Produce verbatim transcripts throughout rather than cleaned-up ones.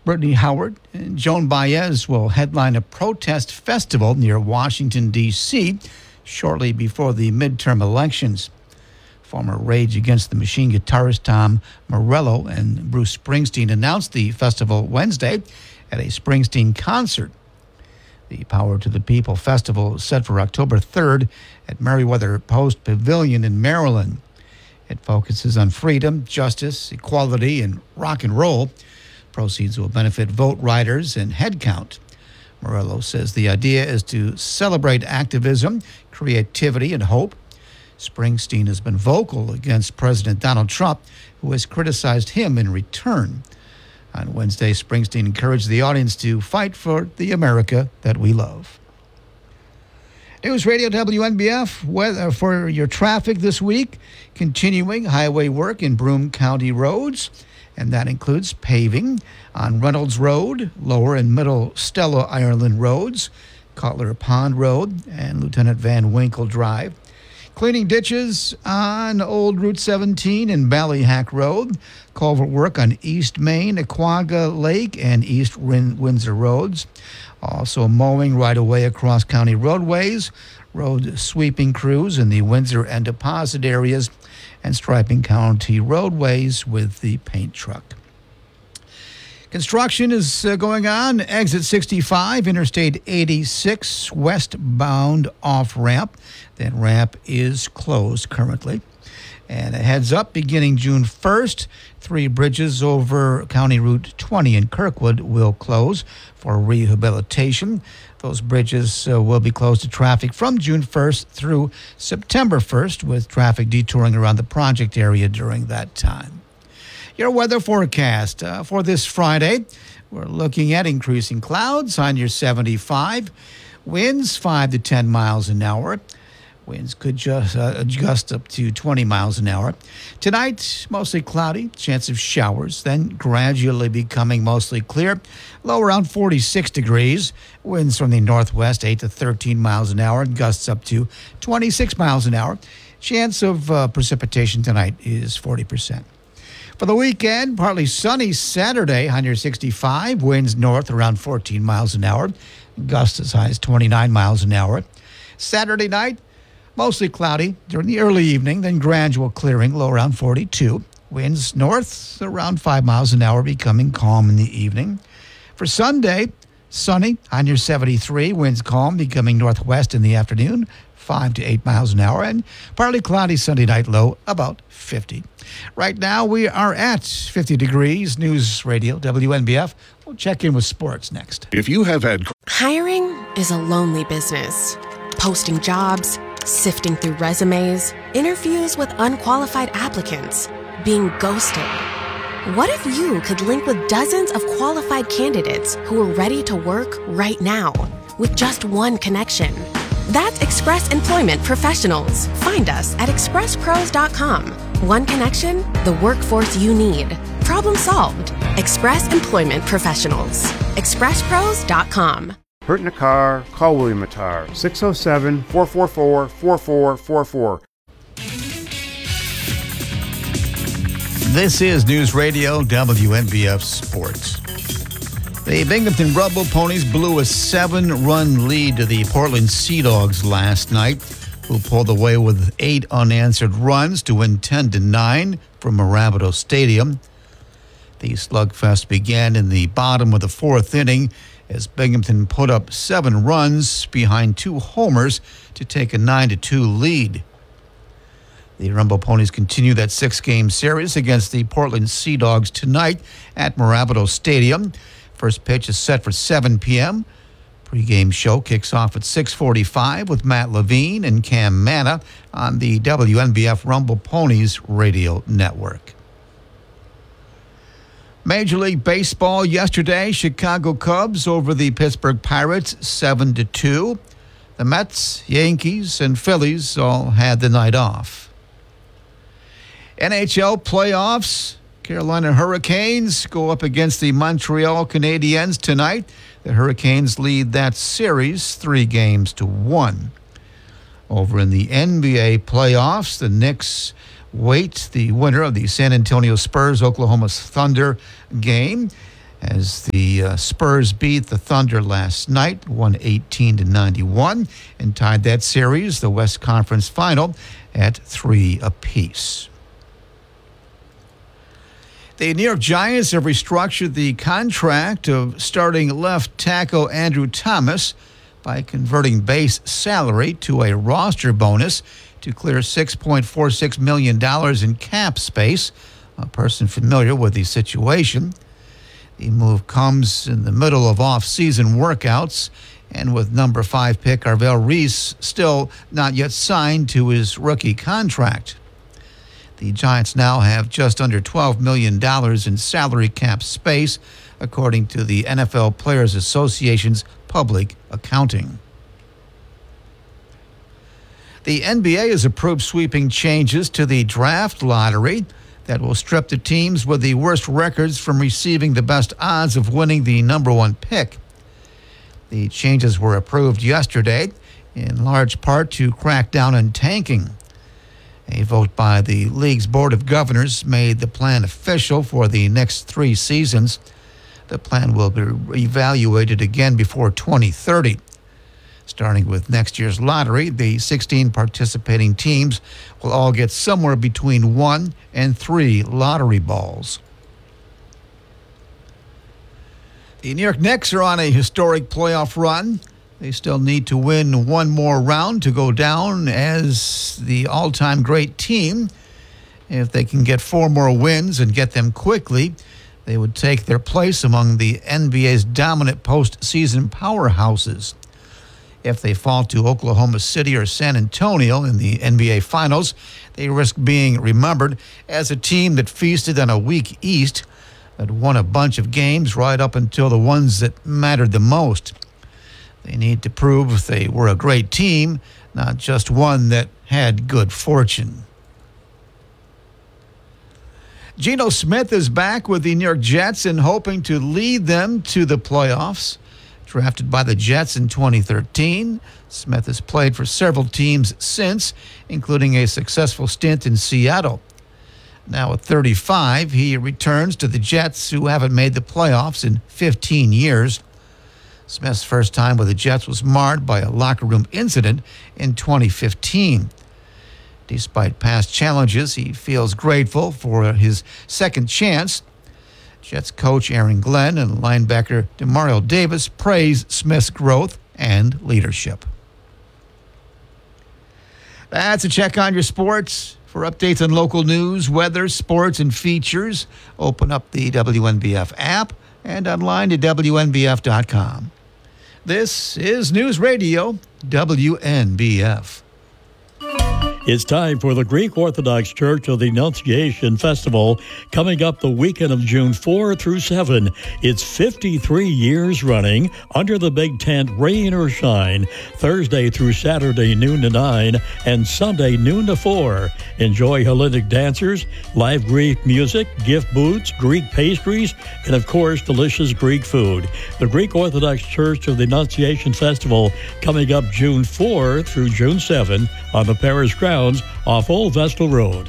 Brittany Howard and Joan Baez will headline a protest festival near Washington, D C shortly before the midterm elections. Former Rage Against the Machine guitarist Tom Morello and Bruce Springsteen announced the festival Wednesday at a Springsteen concert. The Power to the People Festival is set for October third at Meriwether Post Pavilion in Maryland. It focuses on freedom, justice, equality, and rock and roll. Proceeds will benefit vote riders and head count. Morello says the idea is to celebrate activism, creativity, and hope. Springsteen has been vocal against President Donald Trump, who has criticized him in return. On Wednesday, Springsteen encouraged the audience to fight for the America that we love. News Radio W N B F weather for your traffic this week. Continuing highway work in Broome County roads, and that includes paving on Reynolds Road, Lower and Middle Stella Ireland roads, Cutler Pond Road, and Lieutenant Van Winkle Drive. Cleaning ditches on Old Route seventeen and Ballyhack Road. Culvert work on East Main, Aquaga Lake, and East Win- Windsor roads. Also mowing right away across county roadways. Road sweeping crews in the Windsor and Deposit areas. And striping county roadways with the paint truck. Construction is uh, going on. Exit sixty-five, Interstate eighty-six, westbound off-ramp. That ramp is closed currently. And a heads up, beginning June first, three bridges over County Route twenty in Kirkwood will close for rehabilitation. Those bridges uh, will be closed to traffic from June first through September first, with traffic detouring around the project area during that time. Your weather forecast uh, for this Friday, we're looking at increasing clouds on your seventy-five, winds five to ten miles an hour. Winds could just uh, adjust up to twenty miles an hour. Tonight, mostly cloudy, chance of showers, then gradually becoming mostly clear. Low around forty-six degrees. Winds from the northwest, eight to thirteen miles an hour, gusts up to twenty-six miles an hour. Chance of uh, precipitation tonight is forty percent. For the weekend, partly sunny Saturday, one sixty-five, winds north around fourteen miles an hour, gusts as high as twenty-nine miles an hour. Saturday night, mostly cloudy during the early evening, then gradual clearing, low around forty-two. Winds north around five miles an hour, becoming calm in the evening. For Sunday, sunny, on your seventy-three, winds calm, becoming northwest in the afternoon, five to eight miles an hour, and partly cloudy Sunday night, low about fifty. Right now, we are at fifty degrees. News Radio, W N B F. We'll check in with sports next. If you have had... Hiring is a lonely business. Posting jobs, sifting through resumes, interviews with unqualified applicants, being ghosted. What if you could link with dozens of qualified candidates who are ready to work right now with just one connection? That's Express Employment Professionals. Find us at express pros dot com. One connection, the workforce you need. Problem solved. Express Employment Professionals. express pros dot com. Hurt in a car? Call William Attar, six oh seven, four four four, four four four four. This is News Radio W N B F Sports. The Binghamton Rumble Ponies blew a seven-run lead to the Portland Sea Dogs last night, who pulled away with eight unanswered runs to win ten to nine from Mirabito Stadium. The slugfest began in the bottom of the fourth inning as Binghamton put up seven runs behind two homers to take a nine to two lead. The Rumble Ponies continue that six-game series against the Portland Sea Dogs tonight at Mirabito Stadium. First pitch is set for seven p.m. Pre-game show kicks off at six forty-five with Matt Levine and Cam Manna on the W N B F Rumble Ponies radio network. Major League Baseball yesterday, Chicago Cubs over the Pittsburgh Pirates seven to two. The Mets, Yankees, and Phillies all had the night off. N H L playoffs, Carolina Hurricanes go up against the Montreal Canadiens tonight. The Hurricanes lead that series three games to one. Over in the N B A playoffs, the Knicks wait the winner of the San Antonio Spurs Oklahoma Thunder game as the uh, Spurs beat the Thunder last night, one eighteen to ninety-one, and tied that series, the West Conference Final, at three apiece. The New York Giants have restructured the contract of starting left tackle Andrew Thomas by converting base salary to a roster bonus to clear six point four six million dollars in cap space. A person familiar with the situation. The move comes in the middle of off-season workouts, and with number five pick Arvell Reese still not yet signed to his rookie contract. The Giants now have just under twelve million dollars in salary cap space, according to the N F L Players Association's public accounting. The N B A has approved sweeping changes to the draft lottery that will strip the teams with the worst records from receiving the best odds of winning the number one pick. The changes were approved yesterday, in large part to crack down on tanking. A vote by the league's Board of Governors made the plan official for the next three seasons. The plan will be evaluated again before twenty thirty. Starting with next year's lottery, the sixteen participating teams will all get somewhere between one and three lottery balls. The New York Knicks are on a historic playoff run. They still need to win one more round to go down as the all-time great team. If they can get four more wins and get them quickly, they would take their place among the N B A's dominant postseason powerhouses. If they fall to Oklahoma City or San Antonio in the N B A Finals, they risk being remembered as a team that feasted on a weak East, that won a bunch of games right up until the ones that mattered the most. They need to prove they were a great team, not just one that had good fortune. Geno Smith is back with the New York Jets and hoping to lead them to the playoffs. Drafted by the Jets in twenty thirteen, Smith has played for several teams since, including a successful stint in Seattle. Now at thirty-five, he returns to the Jets, who haven't made the playoffs in fifteen years. Smith's first time with the Jets was marred by a locker room incident in twenty fifteen. Despite past challenges, he feels grateful for his second chance. Jets coach Aaron Glenn and linebacker Demario Davis praise Smith's growth and leadership. That's a check on your sports. For updates on local news, weather, sports, and features, open up the W N B F app and online at W N B F dot com. This is News Radio W N B F. It's time for the Greek Orthodox Church of the Annunciation Festival coming up the weekend of June fourth through seventh. It's fifty-three years running under the big tent, rain or shine, Thursday through Saturday noon to nine and Sunday noon to four. Enjoy Hellenic dancers, live Greek music, gift booths, Greek pastries, and of course delicious Greek food. The Greek Orthodox Church of the Annunciation Festival coming up June fourth through June seventh on the parish grounds off Old Vestal Road.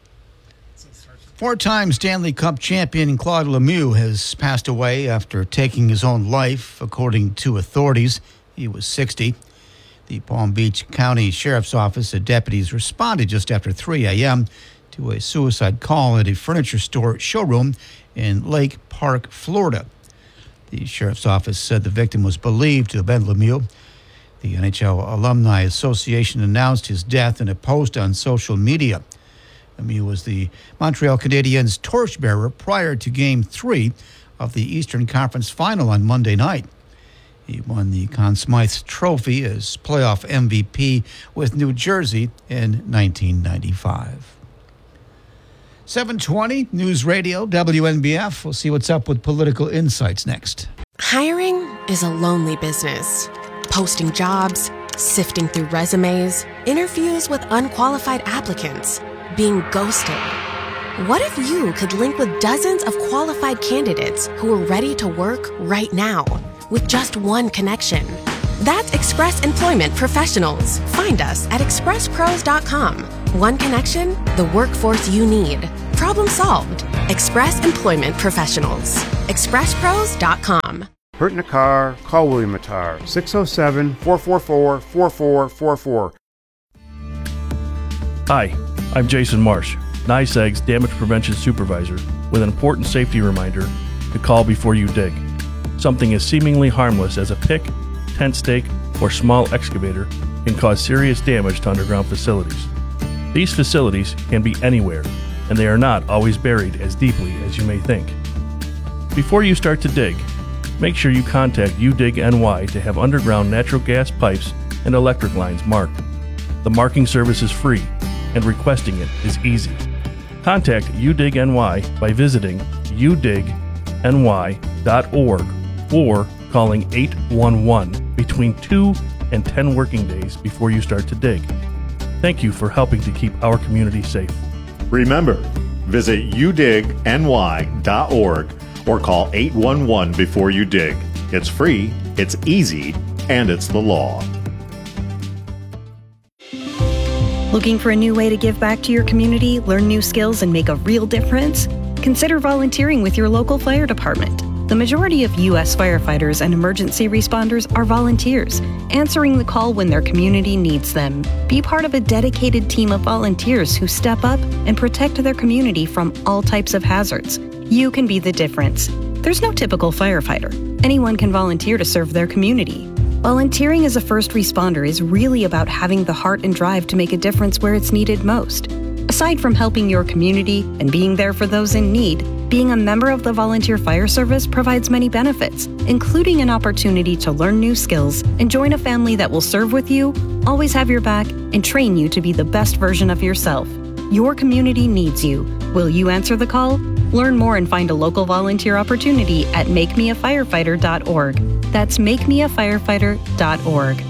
Four-time Stanley Cup champion Claude Lemieux has passed away after taking his own life, according to authorities. He was sixty. The Palm Beach County Sheriff's Office said deputies responded just after three a.m. to a suicide call at a furniture store showroom in Lake Park, Florida. The Sheriff's Office said the victim was believed to have been Lemieux. The N H L Alumni Association announced his death in a post on social media. Lemieux was the Montreal Canadiens' torchbearer prior to Game three of the Eastern Conference Final on Monday night. He won the Conn Smythe Trophy as playoff M V P with New Jersey in nineteen ninety-five. seven twenty, News Radio, W N B F. We'll see what's up with Political Insights next. Hiring is a lonely business. Posting jobs, sifting through resumes, interviews with unqualified applicants, being ghosted. What if you could link with dozens of qualified candidates who are ready to work right now with just one connection? That's Express Employment Professionals. Find us at express pros dot com. One connection, the workforce you need. Problem solved. Express Employment Professionals. express pros dot com. Hurt in a car? Call William Matar, six oh seven, four four four, four four four four. Hi, I'm Jason Marsh, NYSEG's Damage Prevention Supervisor, with an important safety reminder to call before you dig. Something as seemingly harmless as a pick, tent stake, or small excavator can cause serious damage to underground facilities. These facilities can be anywhere, and they are not always buried as deeply as you may think. Before you start to dig, make sure you contact U dig N Y to have underground natural gas pipes and electric lines marked. The marking service is free, and requesting it is easy. Contact U dig N Y by visiting u dig n y dot org or calling eight one one between two and ten working days before you start to dig. Thank you for helping to keep our community safe. Remember, visit u dig n y dot org or call eight one one before you dig. It's free, it's easy, and it's the law. Looking for a new way to give back to your community, learn new skills, and make a real difference? Consider volunteering with your local fire department. The majority of U S firefighters and emergency responders are volunteers, answering the call when their community needs them. Be part of a dedicated team of volunteers who step up and protect their community from all types of hazards. You can be the difference. There's no typical firefighter. Anyone can volunteer to serve their community. Volunteering as a first responder is really about having the heart and drive to make a difference where it's needed most. Aside from helping your community and being there for those in need, being a member of the Volunteer Fire Service provides many benefits, including an opportunity to learn new skills and join a family that will serve with you, always have your back, and train you to be the best version of yourself. Your community needs you. Will you answer the call? Learn more and find a local volunteer opportunity at make me a firefighter dot org. That's make me a firefighter dot org.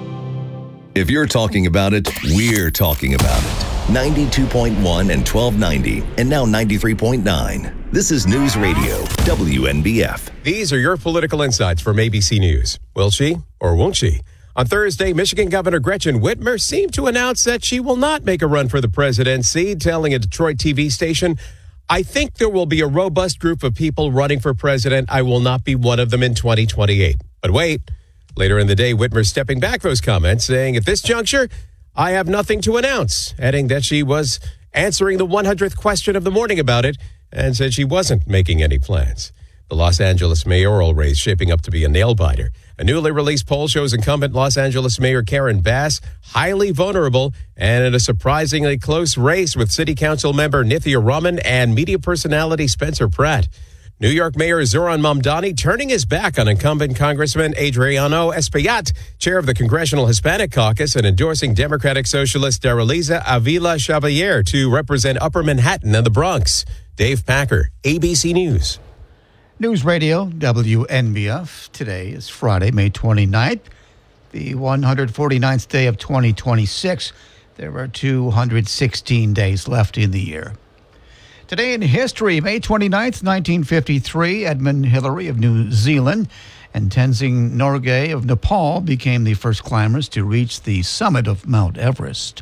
If you're talking about it, we're talking about it. ninety-two point one and twelve ninety, and now ninety-three point nine. This is News Radio, W N B F. These are your political insights from A B C News. Will she or won't she? On Thursday, Michigan Governor Gretchen Whitmer seemed to announce that she will not make a run for the presidency, telling a Detroit T V station, "I think there will be a robust group of people running for president. I will not be one of them in twenty twenty-eight. But wait, later in the day, Whitmer stepping back those comments, saying, "At this juncture, I have nothing to announce," adding that she was answering the one hundredth question of the morning about it and said she wasn't making any plans. The Los Angeles mayoral race shaping up to be a nail-biter. A newly released poll shows incumbent Los Angeles Mayor Karen Bass highly vulnerable and in a surprisingly close race with City Council member Nithya Raman and media personality Spencer Pratt. New York Mayor Zoran Mamdani turning his back on incumbent Congressman Adriano Espaillat, chair of the Congressional Hispanic Caucus, and endorsing Democratic Socialist Daraliza Avila Chevalier to represent Upper Manhattan and the Bronx. Dave Packer, A B C News. News Radio, W N B F. Today is Friday, May twenty-ninth, the one hundred forty-ninth day of twenty twenty-six. There are two hundred sixteen days left in the year. Today in history, May twenty-ninth, nineteen fifty-three, Edmund Hillary of New Zealand and Tenzing Norgay of Nepal became the first climbers to reach the summit of Mount Everest.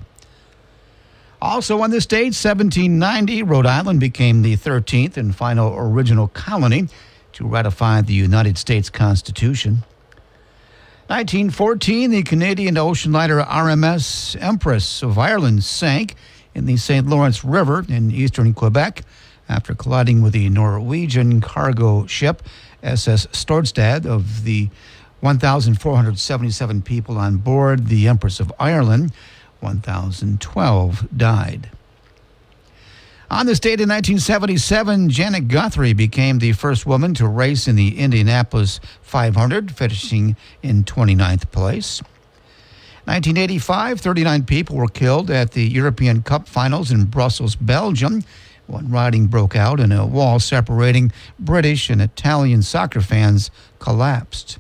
Also on this date, seventeen ninety, Rhode Island became the thirteenth and final original colony to ratify the United States Constitution. nineteen fourteen, the Canadian ocean liner R M S Empress of Ireland sank in the Saint Lawrence River in eastern Quebec after colliding with the Norwegian cargo ship S S Storstad. Of the one thousand four hundred seventy-seven people on board the Empress of Ireland, one thousand twelve died. On this date in nineteen seventy-seven, Janet Guthrie became the first woman to race in the Indianapolis five hundred, finishing in twenty-ninth place. nineteen eighty-five, thirty-nine people were killed at the European Cup finals in Brussels, Belgium, when rioting broke out and a wall separating British and Italian soccer fans collapsed.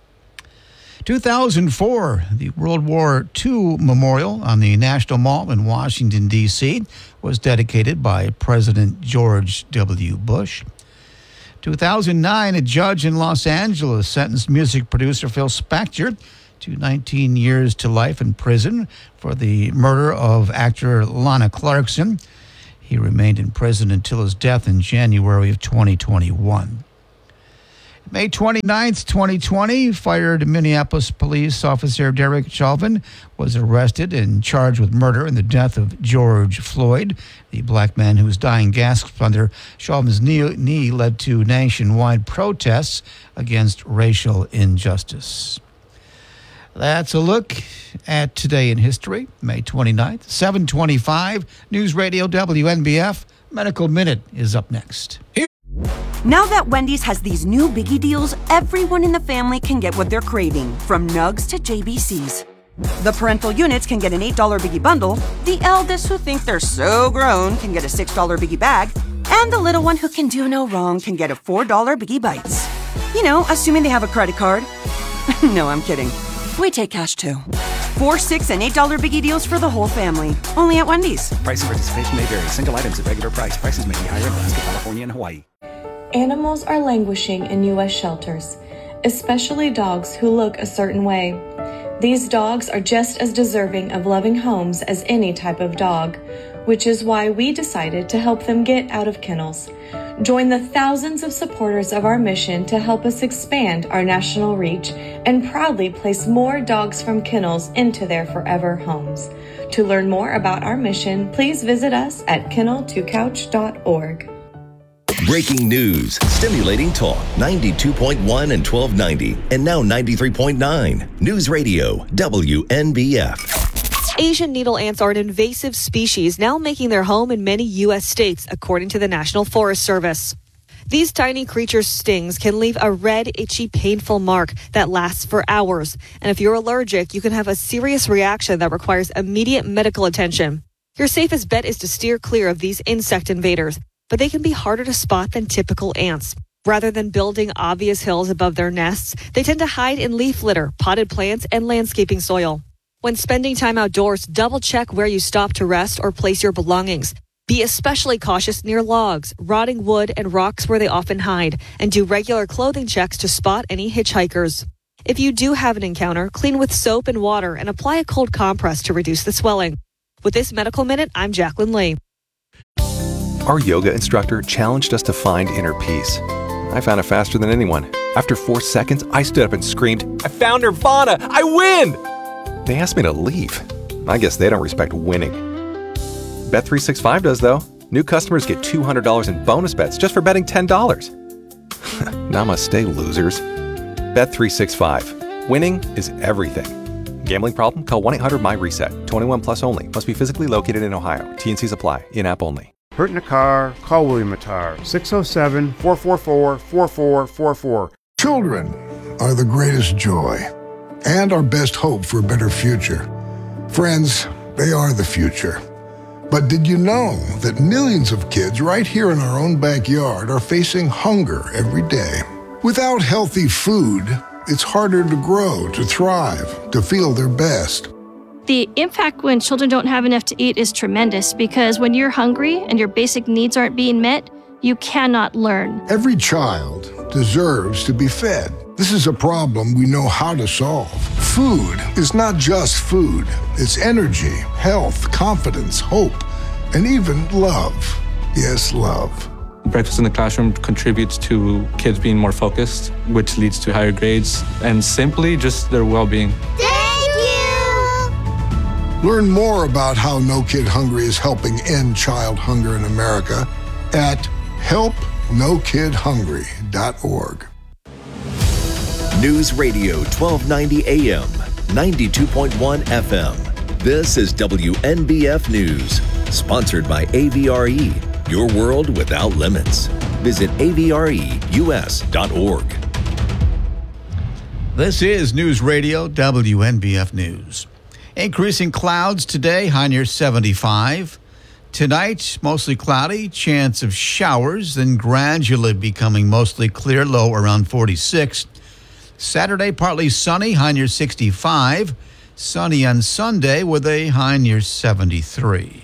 two thousand four, the World War Two Memorial on the National Mall in Washington, D C was dedicated by President George W. Bush. two thousand nine, a judge in Los Angeles sentenced music producer Phil Spector to nineteen years to life in prison for the murder of actor Lana Clarkson. He remained in prison until his death in January of twenty twenty-one. May twenty-ninth, twenty twenty, fired Minneapolis police officer Derek Chauvin was arrested and charged with murder in the death of George Floyd. The black man who was dying gasped under Chauvin's knee, knee led to nationwide protests against racial injustice. That's a look at today in history, May twenty-ninth, seven twenty-five, News Radio W N B F. Medical Minute is up next. Now that Wendy's has these new biggie deals, everyone in the family can get what they're craving, from nugs to J B Cs. The parental units can get an eight dollar biggie bundle, the eldest who think they're so grown can get a six dollar biggie bag, and the little one who can do no wrong can get a four dollar biggie bites. You know, assuming they have a credit card. No, I'm kidding. We take cash too. Four, six, and eight dollar biggie deals for the whole family. Only at Wendy's. Price and participation may vary. Single items at regular price. Prices may be higher in Alaska, California, and Hawaii. Animals are languishing in U S shelters, especially dogs who look a certain way. These dogs are just as deserving of loving homes as any type of dog, which is why we decided to help them get out of kennels. Join the thousands of supporters of our mission to help us expand our national reach and proudly place more dogs from kennels into their forever homes. To learn more about our mission, please visit us at kennel to couch dot org. Breaking news, stimulating talk, ninety-two point one and twelve ninety, and now ninety-three point nine. News Radio, W N B F. Asian needle ants are an invasive species now making their home in many U S states, according to the National Forest Service. These tiny creatures' stings can leave a red, itchy, painful mark that lasts for hours. And if you're allergic, you can have a serious reaction that requires immediate medical attention. Your safest bet is to steer clear of these insect invaders, but they can be harder to spot than typical ants. Rather than building obvious hills above their nests, they tend to hide in leaf litter, potted plants, and landscaping soil. When spending time outdoors, double check where you stop to rest or place your belongings. Be especially cautious near logs, rotting wood, and rocks where they often hide, and do regular clothing checks to spot any hitchhikers. If you do have an encounter, clean with soap and water and apply a cold compress to reduce the swelling. With this Medical Minute, I'm Jacqueline Lee. Our yoga instructor challenged us to find inner peace. I found it faster than anyone. After four seconds, I stood up and screamed, "I found Nirvana! I win!" They asked me to leave. I guess they don't respect winning. Bet three sixty-five does, though. New customers get two hundred dollars in bonus bets just for betting ten dollars. Namaste, losers. Bet three sixty-five. Winning is everything. Gambling problem? Call one eight hundred my reset. twenty-one plus only. Must be physically located in Ohio. T and Cs apply. In-app only. Hurt in a car? Call William Matar. six oh seven, four four four, four four four four. Children are the greatest joy and our best hope for a better future. Friends, they are the future. But did you know that millions of kids right here in our own backyard are facing hunger every day? Without healthy food, it's harder to grow, to thrive, to feel their best. The impact when children don't have enough to eat is tremendous because when you're hungry and your basic needs aren't being met, you cannot learn. Every child deserves to be fed. This is a problem we know how to solve. Food is not just food. It's energy, health, confidence, hope, and even love. Yes, love. Breakfast in the classroom contributes to kids being more focused, which leads to higher grades, and simply just their well-being. Learn more about how No Kid Hungry is helping end child hunger in America at help no kid hungry dot org. News Radio twelve ninety A M, ninety-two point one F M. This is W N B F News, sponsored by A V R E, your world without limits. Visit A V R E U S dot org. This is News Radio W N B F News. Increasing clouds today, high near seventy-five. Tonight, mostly cloudy, chance of showers, then gradually becoming mostly clear, low around forty-six. Saturday, partly sunny, high near sixty-five. Sunny on Sunday with a high near seventy-three.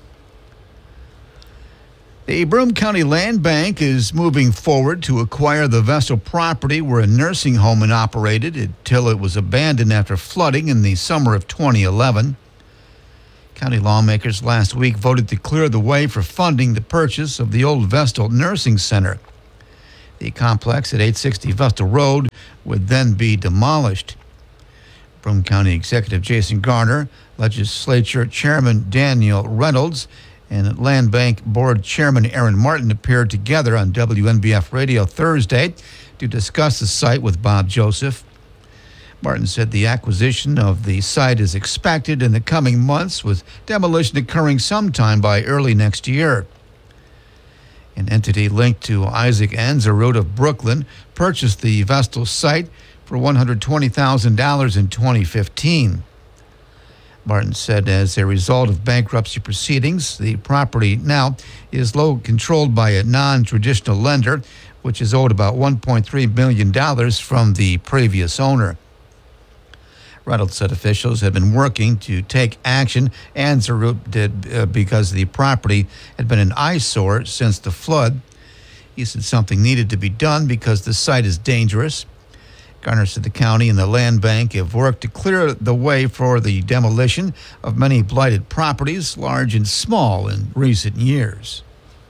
The Broome County Land Bank is moving forward to acquire the Vestal property where a nursing home had operated until it was abandoned after flooding in the summer of twenty eleven. County lawmakers last week voted to clear the way for funding the purchase of the old Vestal Nursing Center. The complex at eight sixty Vestal Road would then be demolished. Broome County Executive Jason Garner, Legislature Chairman Daniel Reynolds, and Land Bank Board Chairman Aaron Martin appeared together on W N B F Radio Thursday to discuss the site with Bob Joseph. Martin said the acquisition of the site is expected in the coming months, with demolition occurring sometime by early next year. An entity linked to Isaac Anzarud of Brooklyn purchased the Vestal site for one hundred twenty thousand dollars in twenty fifteen. Martin said as a result of bankruptcy proceedings, the property now is low controlled by a non-traditional lender, which is owed about one point three million dollars from the previous owner. Reynolds said officials had been working to take action. Anzarud did uh, because the property had been an eyesore since the flood. He said something needed to be done because the site is dangerous. Garner said the county and the land bank have worked to clear the way for the demolition of many blighted properties, large and small, in recent years.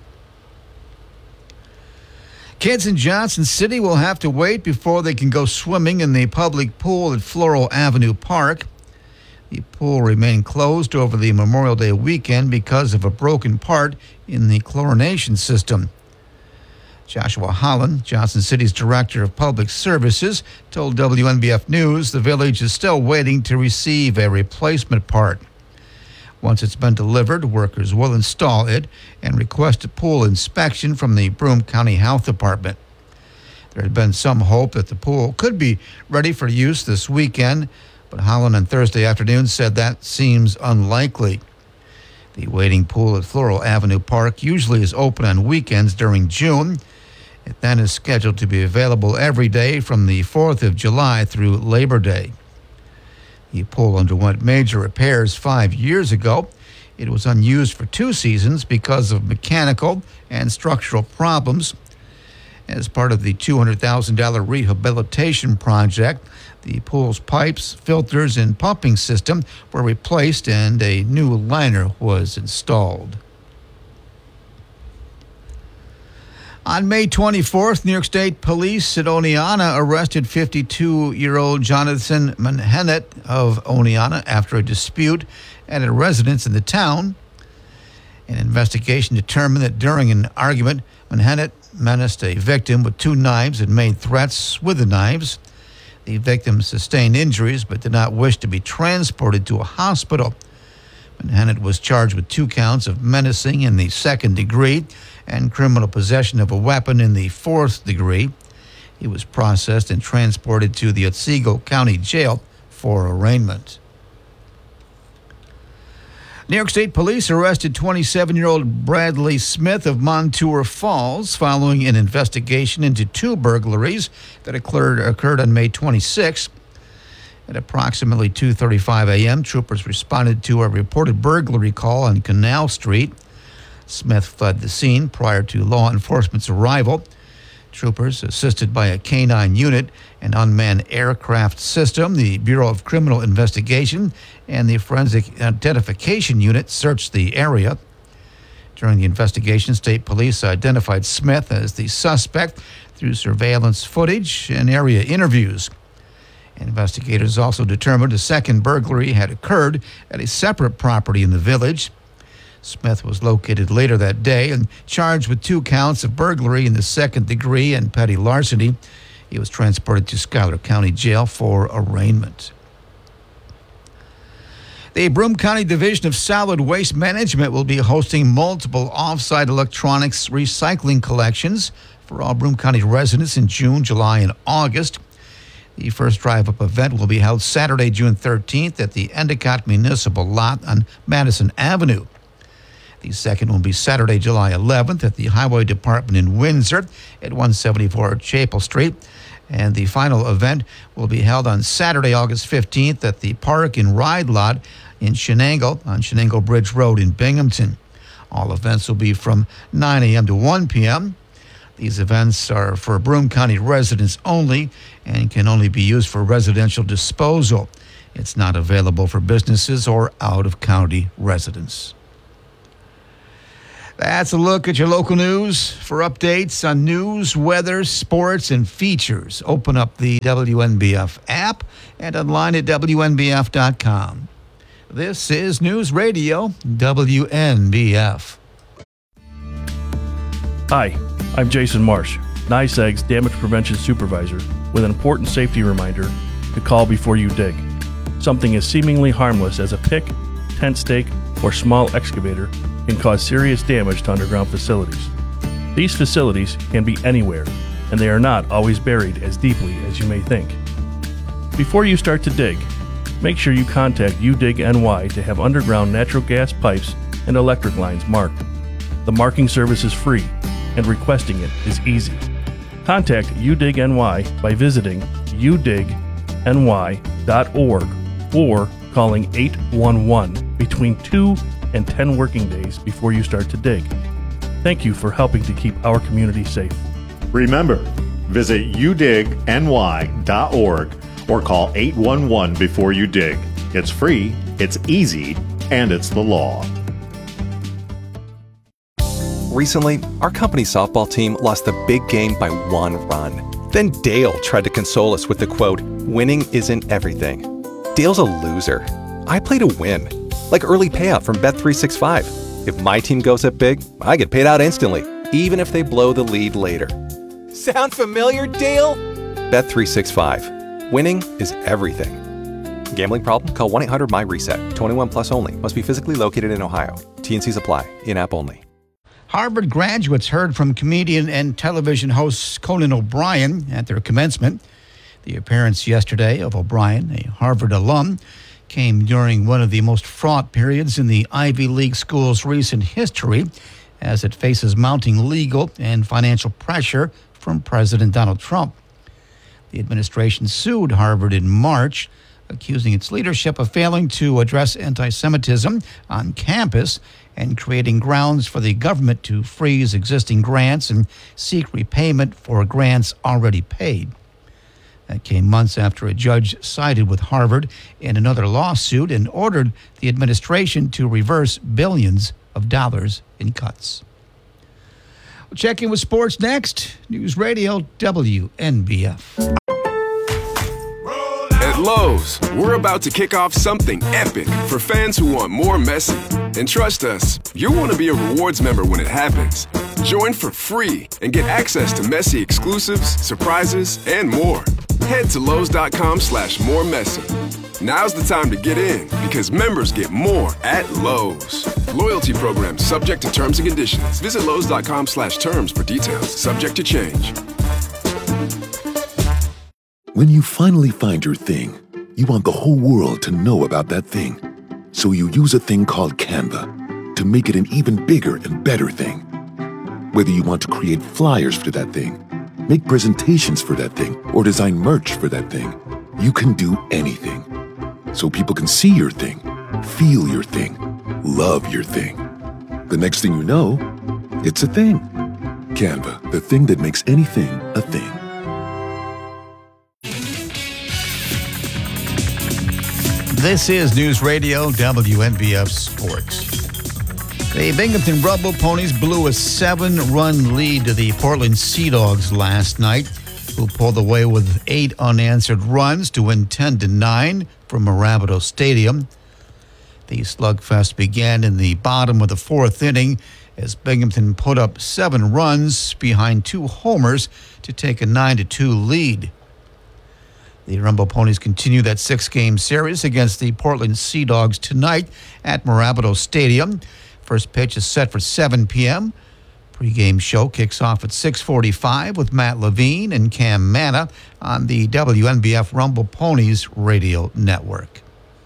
Kids in Johnson City will have to wait before they can go swimming in the public pool at Floral Avenue Park. The pool remained closed over the Memorial Day weekend because of a broken part in the chlorination system. Joshua Holland, Johnson City's Director of Public Services, told W N B F News the village is still waiting to receive a replacement part. Once it's been delivered, workers will install it and request a pool inspection from the Broome County Health Department. There had been some hope that the pool could be ready for use this weekend, but Holland on Thursday afternoon said that seems unlikely. The waiting pool at Floral Avenue Park usually is open on weekends during June. It then is scheduled to be available every day from the fourth of July through Labor Day. The pool underwent major repairs five years ago. It was unused for two seasons because of mechanical and structural problems. As part of the two hundred thousand dollars rehabilitation project, the pool's pipes, filters, and pumping system were replaced and a new liner was installed. On May twenty-fourth, New York State Police at Oneonta arrested fifty-two-year-old Jonathan Menhennet of Oneonta after a dispute at a residence in the town. An investigation determined that during an argument, Menhennet menaced a victim with two knives and made threats with the knives. The victim sustained injuries but did not wish to be transported to a hospital. Menhennet was charged with two counts of menacing in the second degree and criminal possession of a weapon in the fourth degree. He was processed and transported to the Otsego County Jail for arraignment. New York State Police arrested twenty-seven-year-old Bradley Smith of Montour Falls following an investigation into two burglaries that occurred, occurred on May twenty-sixth. At approximately two thirty-five a.m., troopers responded to a reported burglary call on Canal Street. Smith fled the scene prior to law enforcement's arrival. Troopers, assisted by a canine unit, an unmanned aircraft system, the Bureau of Criminal Investigation, and the Forensic Identification Unit, searched the area. During the investigation, state police identified Smith as the suspect through surveillance footage and area interviews. Investigators also determined a second burglary had occurred at a separate property in the village. Smith was located later that day and charged with two counts of burglary in the second degree and petty larceny. He was transported to Schuyler County Jail for arraignment. The Broome County Division of Solid Waste Management will be hosting multiple off-site electronics recycling collections for all Broome County residents in June, July, and August. The first drive-up event will be held Saturday, June thirteenth at the Endicott Municipal Lot on Madison Avenue. The second will be Saturday, July eleventh at the Highway Department in Windsor at one seventy-four Chapel Street. And the final event will be held on Saturday, August fifteenth at the Park and Ride Lot in Shenango on Shenango Bridge Road in Binghamton. All events will be from nine a.m. to one p.m. These events are for Broome County residents only and can only be used for residential disposal. It's not available for businesses or out-of-county residents. That's a look at your local news. For updates on news, weather, sports, and features, open up the W N B F app and online at W N B F dot com. This is News Radio W N B F. Hi, I'm Jason Marsh, NYSEG's Damage Prevention Supervisor, with an important safety reminder to call before you dig. Something as seemingly harmless as a pick, tent stake, or small excavator can cause serious damage to underground facilities. These facilities can be anywhere, and they are not always buried as deeply as you may think. Before you start to dig, make sure you contact U dig N Y to have underground natural gas pipes and electric lines marked. The marking service is free, and requesting it is easy. Contact U dig N Y by visiting u dig n y dot org or calling eight one one between two and ten working days before you start to dig. Thank you for helping to keep our community safe. Remember, visit u dig n y dot org or call eight one one before you dig. It's free, it's easy, and it's the law. Recently, our company softball team lost the big game by one run. Then Dale tried to console us with the quote, "Winning isn't everything." Dale's a loser. I play to win. Like early payout from Bet three sixty-five. If my team goes up big, I get paid out instantly, even if they blow the lead later. Sound familiar, Dale? Bet three sixty-five. Winning is everything. Gambling problem? Call one eight hundred M Y reset. twenty-one plus only. Must be physically located in Ohio. T and Cs apply. In-app only. Harvard graduates heard from comedian and television host Conan O'Brien at their commencement. The appearance yesterday of O'Brien, a Harvard alum, came during one of the most fraught periods in the Ivy League school's recent history, as it faces mounting legal and financial pressure from President Donald Trump. The administration sued Harvard in March, accusing its leadership of failing to address anti-Semitism on campus and creating grounds for the government to freeze existing grants and seek repayment for grants already paid. That came months after a judge sided with Harvard in another lawsuit and ordered the administration to reverse billions of dollars in cuts. We'll check in with sports next. News Radio W N B F. At Lowe's, we're about to kick off something epic for fans who want more Messi. And trust us, you'll want to be a rewards member when it happens. Join for free and get access to Messi exclusives, surprises, and more. Head to Lowe's.com slash more Messi. Now's the time to get in because members get more at Lowe's. Loyalty program subject to terms and conditions. Visit Lowe's.com slash terms for details. Subject to change. When you finally find your thing, you want the whole world to know about that thing. So you use a thing called Canva to make it an even bigger and better thing. Whether you want to create flyers for that thing, make presentations for that thing, or design merch for that thing, you can do anything. So people can see your thing, feel your thing, love your thing. The next thing you know, it's a thing. Canva, the thing that makes anything a thing. This is News Radio W N B F Sports. The Binghamton Rumble Ponies blew a seven-run lead to the Portland Sea Dogs last night, who pulled away with eight unanswered runs to win ten to nine from Mirabito Stadium. The slugfest began in the bottom of the fourth inning as Binghamton put up seven runs behind two homers to take a nine to two lead. The Rumble Ponies continue that six-game series against the Portland Sea Dogs tonight at Mirabito Stadium. First pitch is set for seven p.m. Pre-game show kicks off at six forty-five with Matt Levine and Cam Manna on the W N B F Rumble Ponies radio network.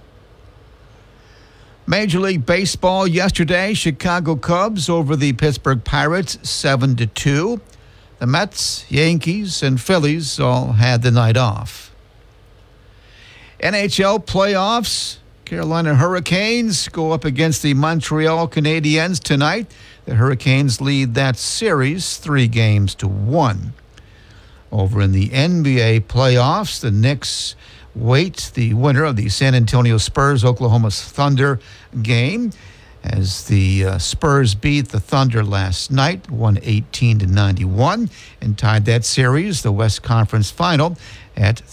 Major League Baseball yesterday, Chicago Cubs over the Pittsburgh Pirates seven to two. The Mets, Yankees, and Phillies all had the night off. N H L playoffs. Carolina Hurricanes go up against the Montreal Canadiens tonight. The Hurricanes lead that series three games to one. Over in the N B A playoffs, the Knicks wait the winner of the San Antonio Spurs Oklahoma Thunder game as the uh, Spurs beat the Thunder last night, one eighteen to ninety-one, and tied that series, the West Conference Final, at